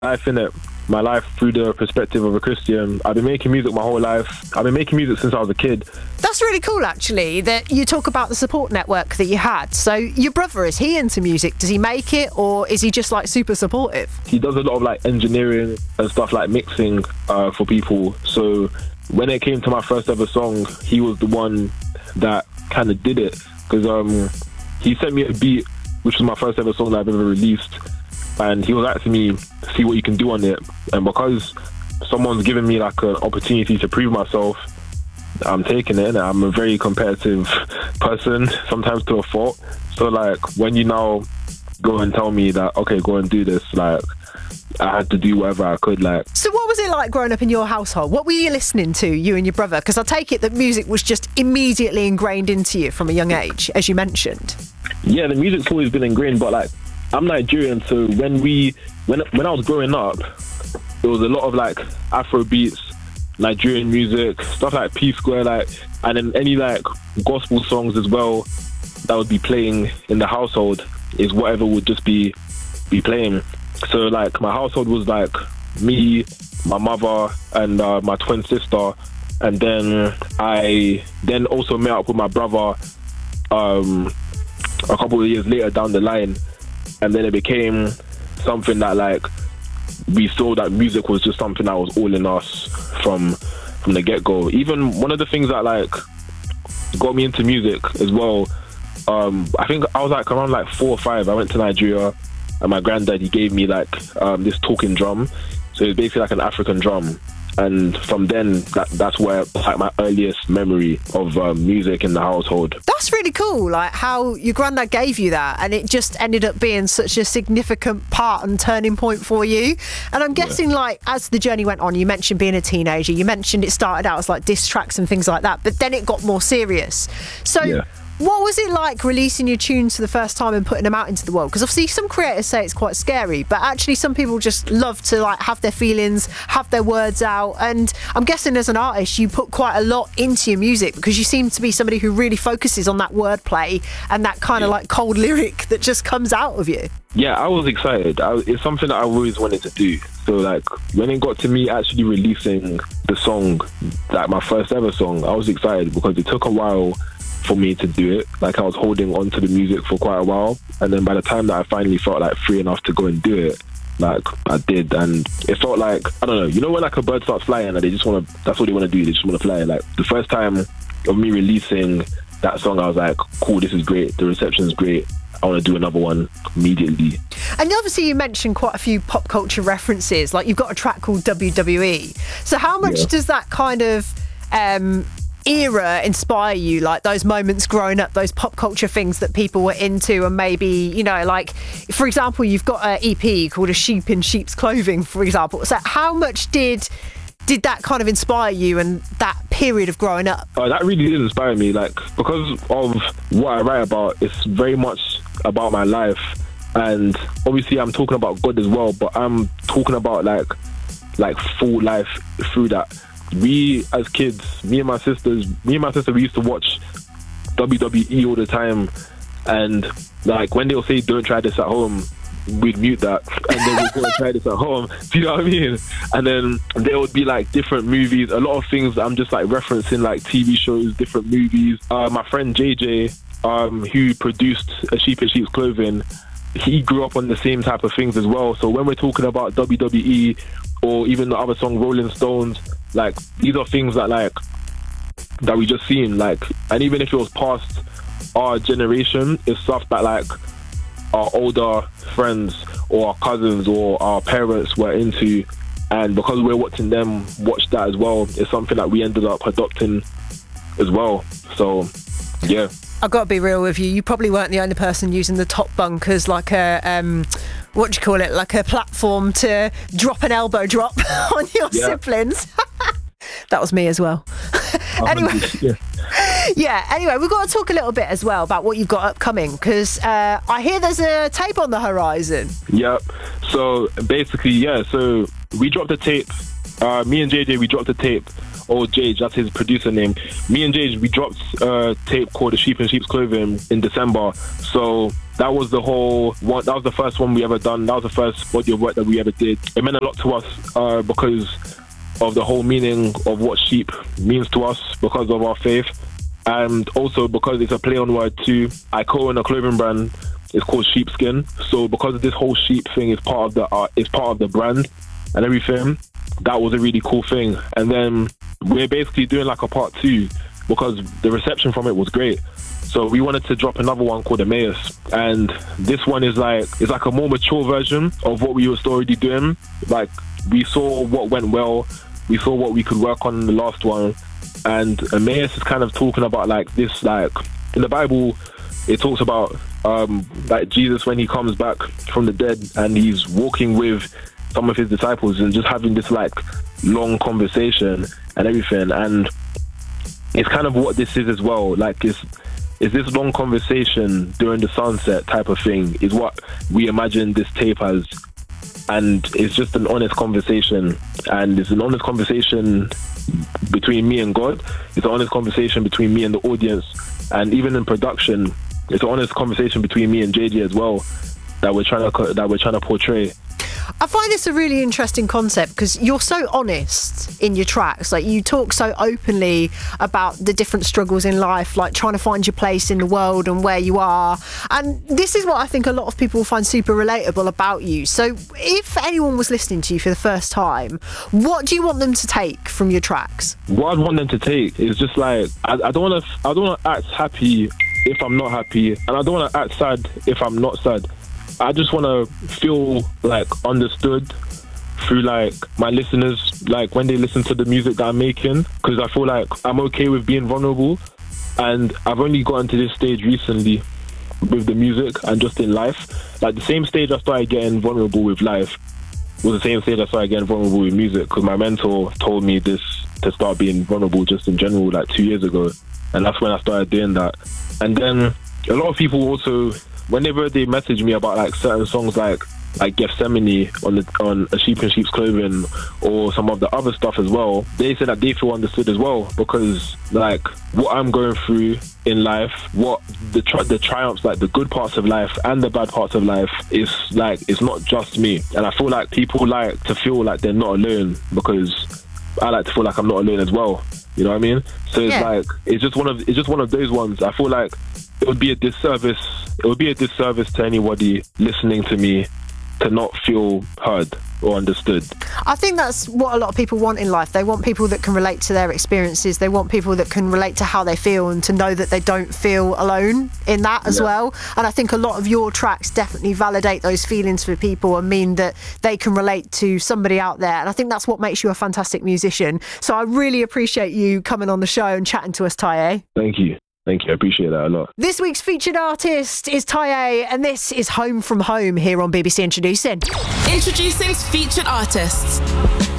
life in it. My life through the perspective of a Christian. I've been making music my whole life. I've been making music since I was a kid. That's really cool, actually, that you talk about the support network that you had. So your brother, is he into music? Does he make it, or is he just like super supportive? He does a lot of like engineering and stuff like mixing for people. So when it came to my first ever song, he was the one that kind of did it, because he sent me a beat, which was my first ever song that I've ever released. And he was asking me, see what you can do on it. And because someone's given me like an opportunity to prove myself, I'm taking it. And I'm a very competitive person, sometimes to a fault. So like when you now go and tell me that, okay, go and do this, like I had to do whatever I could. Like, so what was it like growing up in your household? What were you listening to, you and your brother? Because I take it that music was just immediately ingrained into you from a young age, as you mentioned. Yeah, the music's always been ingrained, but like I'm Nigerian, so when I was growing up, there was a lot of like Afro beats, Nigerian music, stuff like P Square, like, and then any like gospel songs as well that would be playing in the household is whatever would just be playing. So like my household was like me, my mother, and my twin sister, and then I then also met up with my brother a couple of years later down the line. And then it became something that like we saw that music was just something that was all in us from the get-go. Even one of the things that like got me into music as well, I think I was like around like 4 or 5. I went to Nigeria and my granddad, he gave me like this talking drum. So it's basically like an African drum. And from then, that's where like my earliest memory of music in the household. That's really cool, like how your granddad gave you that and it just ended up being such a significant part and turning point for you. And I'm guessing like as the journey went on, you mentioned being a teenager, you mentioned it started out as like diss tracks and things like that, but then it got more serious. So what was it like releasing your tunes for the first time and putting them out into the world? Because obviously some creators say it's quite scary, but actually some people just love to like have their feelings, have their words out. And I'm guessing as an artist, you put quite a lot into your music because you seem to be somebody who really focuses on that wordplay and that kind of like cold lyric that just comes out of you. Yeah, I was excited. It's something that I always wanted to do. So like when it got to me actually releasing the song, like my first ever song, I was excited because it took a while for me to do it. Like I was holding on to the music for quite a while, and then by the time that I finally felt like free enough to go and do it, like I did, and it felt like, I don't know, you know when like a bird starts flying and they just want to, that's what they want to do, they just want to fly. Like the first time of me releasing that song, I was like, cool, this is great, the reception's great, I want to do another one immediately. And obviously you mentioned quite a few pop culture references, like you've got a track called WWE. So how much does that kind of era inspire you, like those moments growing up, those pop culture things that people were into? And maybe, you know, like for example, you've got an EP called A Sheep in Sheep's Clothing, for example. So how much did that kind of inspire you and that period of growing up? That really did inspire me, like because of what I write about, it's very much about my life. And obviously I'm talking about God as well, but I'm talking about like full life through that. We as kids, me and my sister, we used to watch WWE all the time, and like when they'll say don't try this at home, we'd mute that and then we'd go and try this at home. Do you know what I mean? And then there would be like different movies, a lot of things I'm just like referencing, like TV shows, different movies. My friend JJ, who produced A Sheep in Sheep's Clothing, he grew up on the same type of things as well. So when we're talking about WWE or even the other song Rolling Stones, like these are things that we just seen, like, and even if it was past our generation, it's stuff that like our older friends or our cousins or our parents were into, and because we're watching them watch that as well, it's something that we ended up adopting as well. So yeah, I've got to be real with you, you probably weren't the only person using the top bunk as like a what do you call it, like a platform to drop an elbow drop on your siblings. That was me as well. Anyway, anyway, we've got to talk a little bit as well about what you've got upcoming, because I hear there's a tape on the horizon. Yep. So basically, so we dropped a tape. Me and JJ, we dropped a tape. Or Jage, that's his producer name. Me and Jage, we dropped a tape called A Sheep in Sheep's Clothing in December. So that was the whole one. That was the first one we ever done. That was the first body of work that we ever did. It meant a lot to us because of the whole meaning of what sheep means to us, because of our faith, and also because it's a play on word too. I co-own a clothing brand. It's called Sheepskin. So because of this whole sheep thing is part of the brand and everything, that was a really cool thing. And then we're basically doing like a part 2 because the reception from it was great. So we wanted to drop another one called Emmaus, and this one is like a more mature version of what we were already doing. Like, we saw what went well, we saw what we could work on in the last one, and Emmaus is kind of talking about like this, like in the Bible it talks about like Jesus when he comes back from the dead and he's walking with some of his disciples and just having this like long conversation and everything. And it's kind of what this is as well. Like, is this long conversation during the sunset type of thing is what we imagine this tape as. And it's just an honest conversation, and it's an honest conversation between me and God. It's an honest conversation between me and the audience, and even in production it's an honest conversation between me and JJ as well that we're trying to portray. I find this a really interesting concept because you're so honest in your tracks. Like, you talk so openly about the different struggles in life, like trying to find your place in the world and where you are. And this is what I think a lot of people will find super relatable about you. So if anyone was listening to you for the first time, what do you want them to take from your tracks? What I'd want them to take is just like, I don't want to act happy if I'm not happy, and I don't want to act sad if I'm not sad. I just want to feel like understood through like my listeners, like when they listen to the music that I'm making, because I feel like I'm okay with being vulnerable, and I've only gotten to this stage recently with the music and just in life. Like, the same stage I started getting vulnerable with life was the same stage I started getting vulnerable with music, because my mentor told me this to start being vulnerable just in general like 2 years ago, and that's when I started doing that. And then a lot of people also, whenever they message me about like certain songs like Gethsemane on A Sheep in Sheep's Clothing, or some of the other stuff as well, they say that they feel understood as well, because like what I'm going through in life, what the triumphs, like the good parts of life and the bad parts of life, is like, it's not just me. And I feel like people like to feel like they're not alone, because I like to feel like I'm not alone as well. You know what I mean? So it's like, it's just one of those ones. I feel like it would be a disservice to anybody listening to me to not feel heard or understood. I think that's what a lot of people want in life. They want people that can relate to their experiences. They want people that can relate to how they feel, and to know that they don't feel alone in that as well. And I think a lot of your tracks definitely validate those feelings for people and mean that they can relate to somebody out there. And I think that's what makes you a fantastic musician. So I really appreciate you coming on the show and chatting to us, Taye. Thank you. Thank you, I appreciate that a lot. This week's featured artist is Taye, and this is Home From Home here on BBC Introducing. Introducing featured artists.